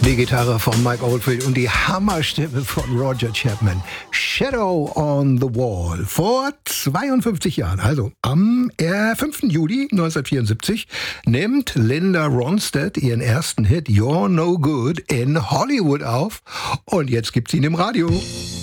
Die Gitarre von Mike Oldfield und die Hammerstimme von Roger Chapman. Shadow on the Wall. Vor 52 Jahren, also am 5. Juli 1974, nimmt Linda Ronstadt ihren ersten Hit You're No Good in Hollywood auf. Und jetzt gibt's ihn im Radio.